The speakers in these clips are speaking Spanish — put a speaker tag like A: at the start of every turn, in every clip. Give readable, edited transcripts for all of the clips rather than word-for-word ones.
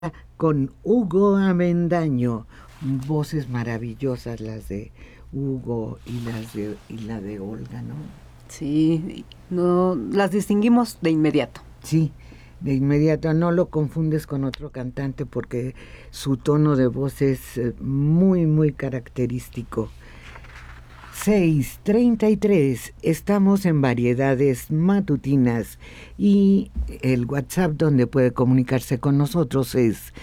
A: con Hugo Avendaño. Voces maravillosas las de Hugo y la de Olga, ¿no?
B: Sí, no las distinguimos de inmediato.
A: Sí, de inmediato no lo confundes con otro cantante porque su tono de voz es muy, muy característico. 6:33, estamos en Variedades Matutinas y el WhatsApp donde puede comunicarse con nosotros es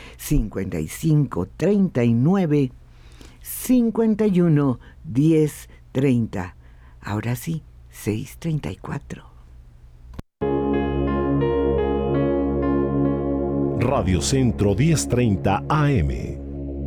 A: 5539-511030. Ahora sí, 6:34.
C: Radio Centro 1030 AM.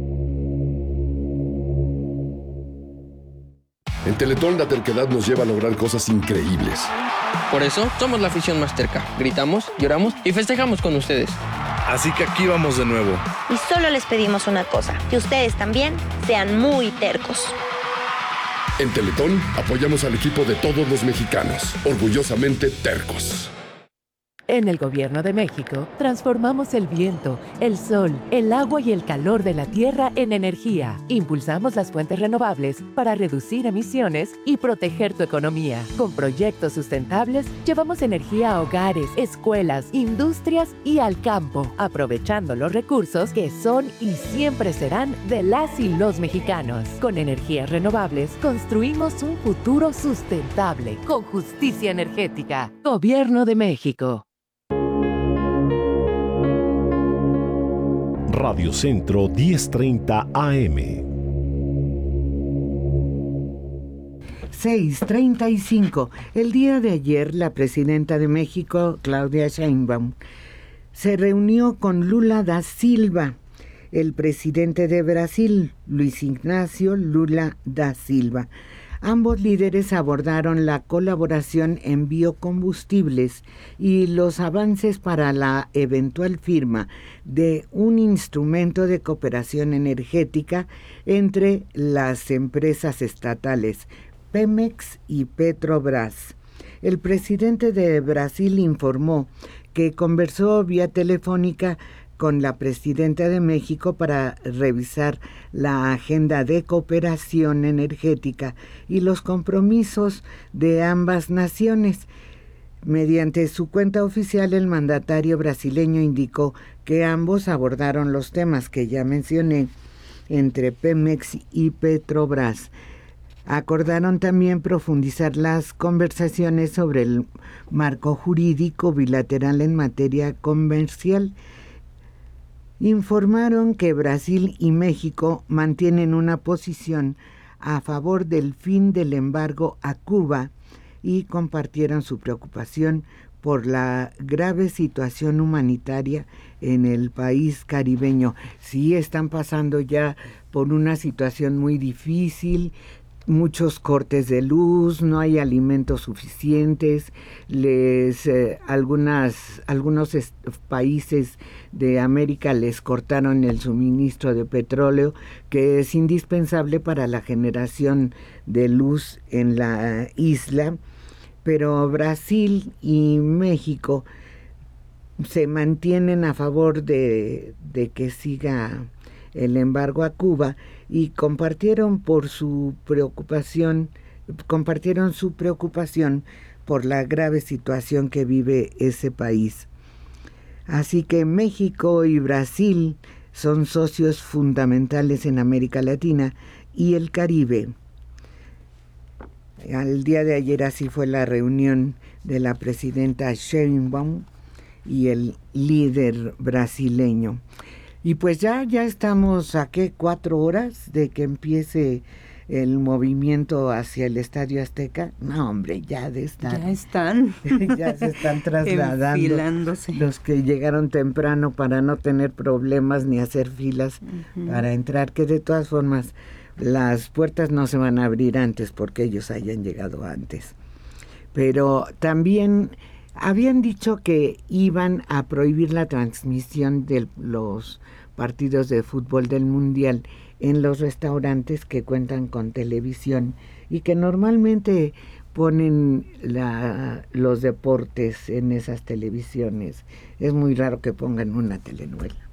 D: En Teletón la terquedad nos lleva a lograr cosas increíbles.
E: Por eso somos la afición más terca. Gritamos, lloramos y festejamos con ustedes.
F: Así que aquí vamos de nuevo.
G: Y solo les pedimos una cosa, que ustedes también sean muy tercos.
D: En Teletón apoyamos al equipo de todos los mexicanos, orgullosamente tercos.
H: En el Gobierno de México, transformamos el viento, el sol, el agua y el calor de la tierra en energía. Impulsamos las fuentes renovables para reducir emisiones y proteger tu economía. Con proyectos sustentables, llevamos energía a hogares, escuelas, industrias y al campo, aprovechando los recursos que son y siempre serán de las y los mexicanos. Con energías renovables, construimos un futuro sustentable, con justicia energética. Gobierno de México.
C: Radio Centro 1030 AM.
A: 6:35. El día de ayer, la presidenta de México, Claudia Sheinbaum, se reunió con Lula da Silva, el presidente de Brasil, Luis Ignacio Lula da Silva. Ambos líderes abordaron la colaboración en biocombustibles y los avances para la eventual firma de un instrumento de cooperación energética entre las empresas estatales Pemex y Petrobras. El presidente de Brasil informó que conversó vía telefónica con la presidenta de México para revisar la agenda de cooperación energética y los compromisos de ambas naciones. Mediante su cuenta oficial, el mandatario brasileño indicó que ambos abordaron los temas que ya mencioné entre Pemex y Petrobras. Acordaron también profundizar las conversaciones sobre el marco jurídico bilateral en materia comercial. Informaron que Brasil y México mantienen una posición a favor del fin del embargo a Cuba y compartieron su preocupación por la grave situación humanitaria en el país caribeño. Sí, están pasando ya por una situación muy difícil, muchos cortes de luz, no hay alimentos suficientes, algunos países de América les cortaron el suministro de petróleo, que es indispensable para la generación de luz en la isla, pero Brasil y México se mantienen a favor de que siga el embargo a Cuba y compartieron su preocupación por la grave situación que vive ese país. Así que México y Brasil son socios fundamentales en América Latina y el Caribe. Al día de ayer así fue la reunión de la presidenta Sheinbaum y el líder brasileño. Y pues ya estamos a 4 horas de que empiece el movimiento hacia el Estadio Azteca. No, hombre, ya están ya se están trasladando
B: enfilándose.
A: Los que llegaron temprano para no tener problemas ni hacer filas para entrar, que de todas formas las puertas no se van a abrir antes porque ellos hayan llegado antes. Pero también habían dicho que iban a prohibir la transmisión de los partidos de fútbol del Mundial en los restaurantes que cuentan con televisión y que normalmente ponen los deportes en esas televisiones. Es muy raro que pongan una telenovela.